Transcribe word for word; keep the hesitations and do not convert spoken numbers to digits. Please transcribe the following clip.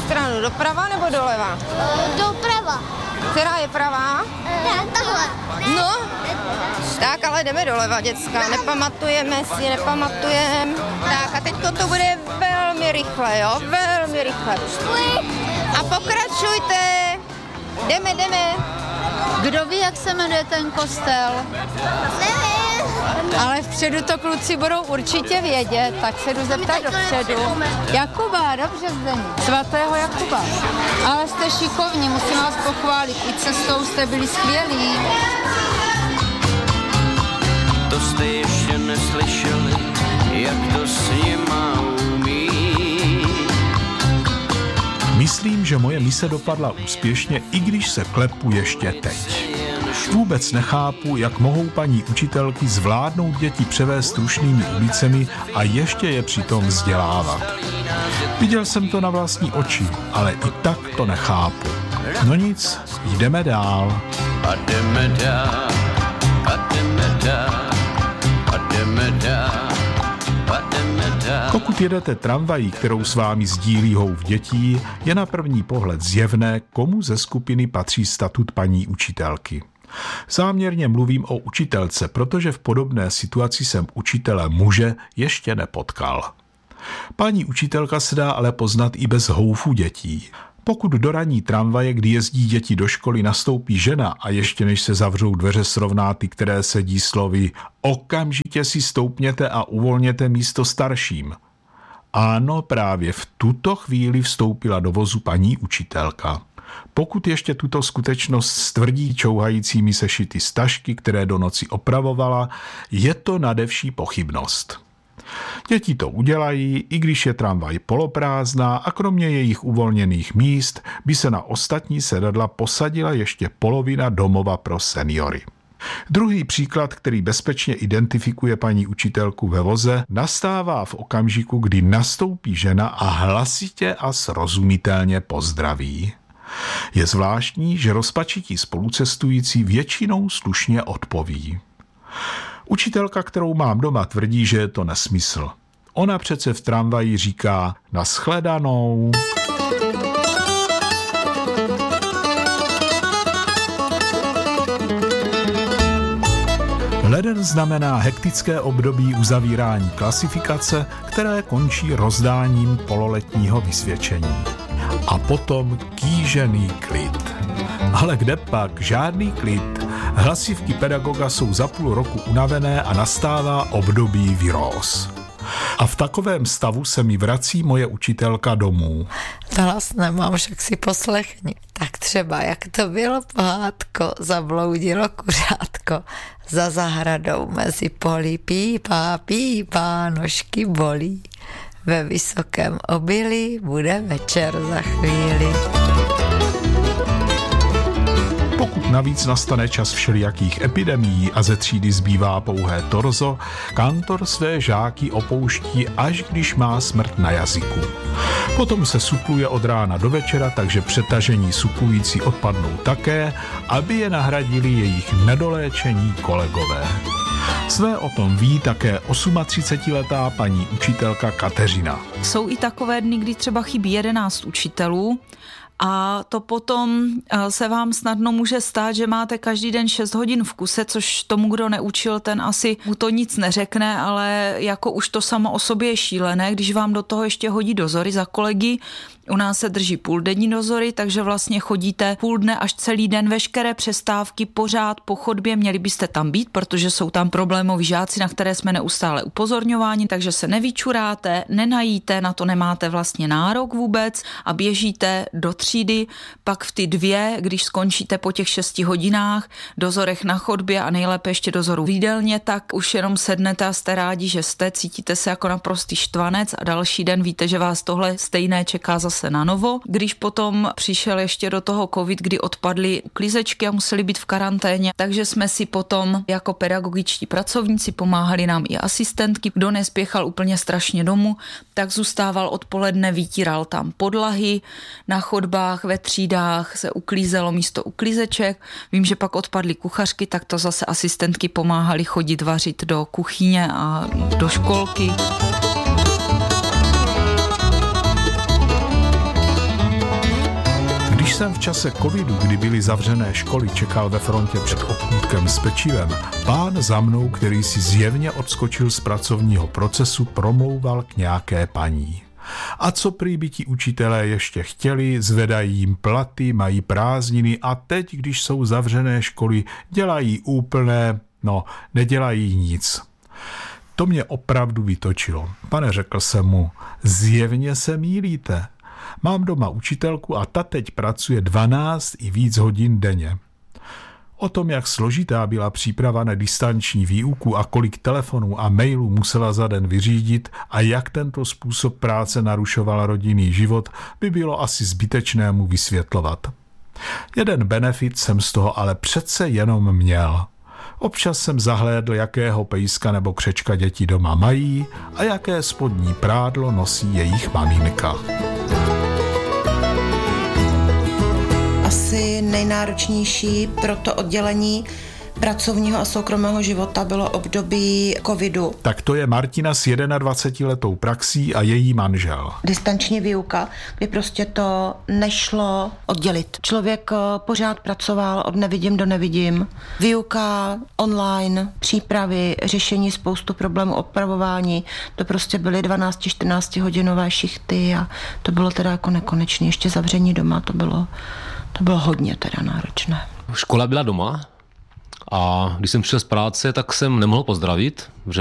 stranu, doprava nebo doleva? Doprava. Která je pravá? Tahle. No, tak ale jdeme doleva, děcka, nepamatujeme si, nepamatujeme. Tak a teďko to bude velmi rychle, jo, velmi rychle. A pokračujte, jdeme, jdeme. Kdo ví, jak se jmenuje ten kostel? Ale vpředu to kluci budou určitě vědět, tak se jdu zeptat dopředu. Jakuba, dobře Zdení. Svatého Jakuba. Ale jste šikovní, musím vás pochválit. I cestou jste byli skvělí. To jste ještě neslyšeli, jak to s nima umí. Myslím, že moje mise dopadla úspěšně, i když se klepu ještě teď. Vůbec nechápu, jak mohou paní učitelky zvládnout děti převést rušnými ulicemi a ještě je přitom vzdělávat. Viděl jsem to na vlastní oči, ale i tak to nechápu. No nic, jdeme dál. A jdeme dál, a jdeme dál, a jdeme dál, a jdeme dál. Pokud jedete tramvají, kterou s vámi sdílí houv dětí, je na první pohled zjevné, komu ze skupiny patří statut paní učitelky. Záměrně mluvím o učitelce, protože v podobné situaci jsem učitele muže ještě nepotkal. Paní učitelka se dá ale poznat i bez houfu dětí. Pokud do ranní tramvaje, kdy jezdí děti do školy, nastoupí žena a ještě než se zavřou dveře, srovná ty, které sedí slovy okamžitě si stoupněte a uvolněte místo starším. Ano, právě v tuto chvíli vstoupila do vozu paní učitelka. Pokud ještě tuto skutečnost stvrdí čouhajícími sešity stažky, které do noci opravovala, je to nadevší pochybnost. Děti to udělají, i když je tramvaj poloprázdná a kromě jejich uvolněných míst by se na ostatní sedadla posadila ještě polovina domova pro seniory. Druhý příklad, který bezpečně identifikuje paní učitelku ve voze, nastává v okamžiku, kdy nastoupí žena a hlasitě a srozumitelně pozdraví. Je zvláštní, že rozpačití spolucestující většinou slušně odpoví. Učitelka, kterou mám doma, tvrdí, že je to nesmysl. Ona přece v tramvaji říká nashledanou. Leden znamená hektické období uzavírání klasifikace, které končí rozdáním pololetního vysvědčení. A potom kýžený klid. Ale kde pak, žádný klid. Hlasivky pedagoga jsou za půl roku unavené a nastává období viróz. A v takovém stavu se mi vrací moje učitelka domů. Hlas nemám, však si poslechni. Tak třeba, jak to bylo pohádko, zabloudilo kuřátko. Za zahradou mezi polí pípá, pípá, nožky bolí. Ve vysokém obilí bude večer za chvíli. Pokud navíc nastane čas všelijakých epidemií a ze třídy zbývá pouhé torzo, kantor své žáky opouští, až když má smrt na jazyku. Potom se supluje od rána do večera, takže přetažení suplující odpadnou také, aby je nahradili jejich nedoléčení kolegové. Své o tom ví také třicetiosmiletá paní učitelka Kateřina. Jsou i takové dny, kdy třeba chybí jedenáct učitelů, a to potom se vám snadno může stát, že máte každý den šest hodin v kuse, což tomu, kdo neučil, ten asi mu to nic neřekne, ale jako už to samo o sobě je šílené, když vám do toho ještě hodí dozory za kolegy. U nás se drží půldenní dozory, takže vlastně chodíte půl dne až celý den, veškeré přestávky pořád po chodbě, měli byste tam být, protože jsou tam problémoví žáci, na které jsme neustále upozorňováni, takže se nevyčuráte, nenajíte, na to nemáte vlastně nárok vůbec a běžíte do třídy, pak v ty dvě, když skončíte po těch šesti hodinách, dozorech na chodbě a nejlépe ještě dozoru v jídelně, tak už jenom sednete a jste rádi, že jste, cítíte se jako naprostý štvanec a další den víte, že vás tohle stejné čeká zase na novo. Když potom přišel ještě do toho covid, kdy odpadly uklízečky a museli být v karanténě, takže jsme si potom jako pedagogičtí pracovníci pomáhali nám i asistentky. Kdo nespěchal úplně strašně domů, tak zůstával odpoledne, vytíral tam podlahy, na chodbách, ve třídách se uklízelo místo uklízeček. Vím, že pak odpadly kuchařky, tak to zase asistentky pomáhali chodit vařit do kuchyně a do školky. jsem v čase covidu, kdy byly zavřené školy, čekal ve frontě před obchůdkem s pečivem, pán za mnou, který si zjevně odskočil z pracovního procesu, promlouval k nějaké paní. A co prý by ti učitelé ještě chtěli, zvedají jim platy, mají prázdniny a teď, když jsou zavřené školy, dělají úplné, no, nedělají nic. To mě opravdu vytočilo. Pane, řekl jsem mu, zjevně se mýlíte. Mám doma učitelku a ta teď pracuje dvanáct i víc hodin denně. O tom, jak složitá byla příprava na distanční výuku a kolik telefonů a mailů musela za den vyřídit a jak tento způsob práce narušoval rodinný život, by bylo asi zbytečnému vysvětlovat. Jeden benefit jsem z toho ale přece jenom měl. Občas jsem zahlédl, jakého pejska nebo křečka děti doma mají a jaké spodní prádlo nosí jejich maminka. Asi nejnáročnější pro to oddělení pracovního a soukromého života bylo období covidu. Tak to je Martina s jednadvacetiletou praxí a její manžel. Distanční výuka, kdy prostě to nešlo oddělit. Člověk pořád pracoval od nevidím do nevidím. Výuka online, přípravy, řešení spoustu problémů, opravování. To prostě byly dvanáct čtrnáct hodinové šichty a to bylo teda jako nekonečné. Ještě zavření doma, to bylo, to bylo hodně teda náročné. Škola byla doma. A když jsem přišel z práce, tak jsem nemohl pozdravit, že